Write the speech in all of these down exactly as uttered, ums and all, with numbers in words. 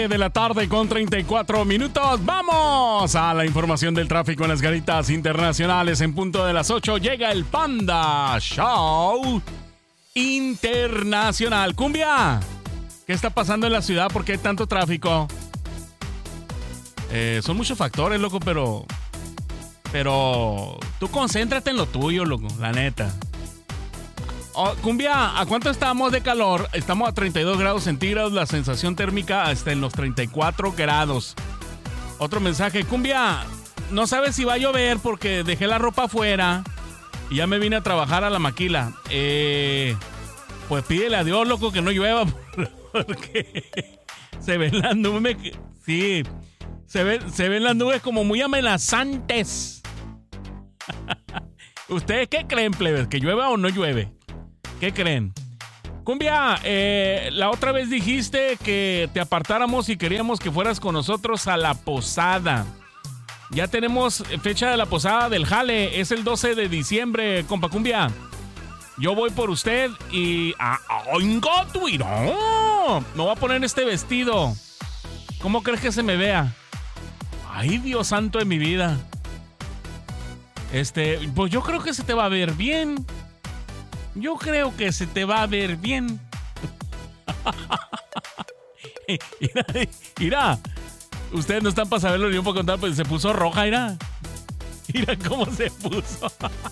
siete de la tarde con treinta y cuatro minutos. ¡Vamos! A la información del tráfico en las garitas internacionales. En punto de las ocho llega el Panda Show Internacional. ¡Cumbia! ¿Qué está pasando en la ciudad? ¿Por qué hay tanto tráfico? Eh, son muchos factores, loco, pero... Pero... Tú concéntrate en lo tuyo, loco, la neta. Oh, Cumbia, ¿a cuánto estamos de calor? Estamos a treinta y dos grados centígrados, la sensación térmica está en los treinta y cuatro grados. Otro mensaje, Cumbia, no sabes si va a llover porque dejé la ropa afuera y ya me vine a trabajar a la maquila. Eh, pues pídele a Dios, loco, que no llueva porque se ven las nubes, sí, se ven, se ven las nubes como muy amenazantes. ¿Ustedes qué creen, plebes? ¿Que llueva o no llueve? ¿Qué creen? Cumbia, eh, la otra vez dijiste que te apartáramos y queríamos que fueras con nosotros a la posada. Ya tenemos fecha de la posada del jale. Es el doce de diciembre, compa Cumbia. Yo voy por usted y... ¡Ah, oingo, tu iró! Me voy a poner este vestido. ¿Cómo crees que se me vea? ¡Ay, Dios santo de mi vida! Este, pues yo creo que se te va a ver bien. Yo creo que se te va a ver bien. Mira, mira. Ustedes no están para saberlo ni un poco contar, pues se puso roja, mira. Mira cómo se puso.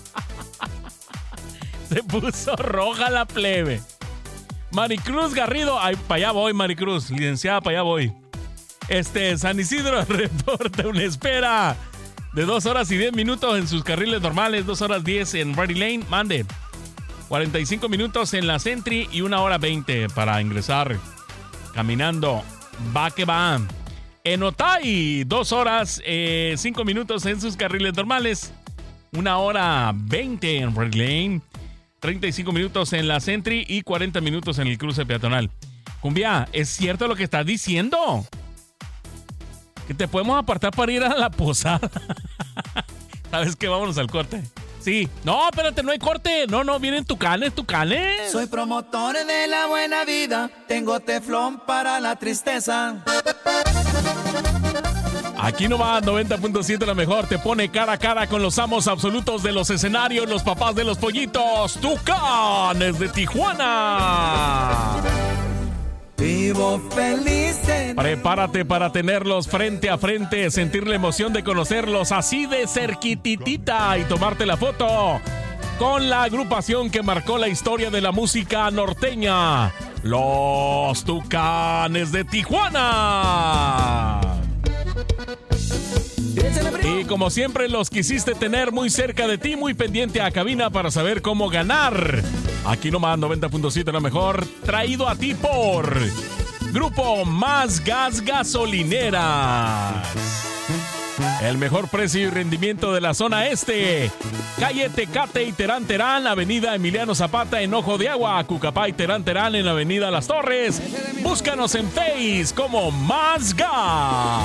Se puso roja la plebe. Maricruz Garrido. Ay, para allá voy, Maricruz. Licenciada, para allá voy. Este, San Isidro reporta una espera de dos horas y diez minutos en sus carriles normales. Dos horas diez en Ready Lane. Mande. cuarenta y cinco minutos en la Sentry y una hora veinte para ingresar caminando. Va que va. En Otay, dos horas, eh, cinco minutos en sus carriles normales. Una hora veinte en Red Lane. treinta y cinco minutos en la Sentry y cuarenta minutos en el cruce peatonal. Cumbia, ¿es cierto lo que estás diciendo? Que te podemos apartar para ir a la posada. ¿Sabes qué? Vámonos al corte. Sí. No, espérate, no hay corte. No, no, vienen tucanes, tucanes. Soy promotor de la buena vida. Tengo teflón para la tristeza. Aquí nomás noventa punto siete la mejor. Te pone cara a cara con los amos absolutos de los escenarios, los papás de los pollitos. Tucanes de Tijuana. Vivo feliz en... Prepárate para tenerlos frente a frente, sentir la emoción de conocerlos así de cerquititita y tomarte la foto con la agrupación que marcó la historia de la música norteña, los Tucanes de Tijuana. Y como siempre los quisiste tener muy cerca de ti, muy pendiente a cabina para saber cómo ganar. Aquí nomás noventa punto siete la mejor, traído a ti por Grupo Más Gas Gasolineras. El mejor precio y rendimiento de la zona este. Calle Tecate y Terán Terán, Avenida Emiliano Zapata en Ojo de Agua, Cucapá y Terán Terán en Avenida Las Torres. Búscanos en Face como Más Gas.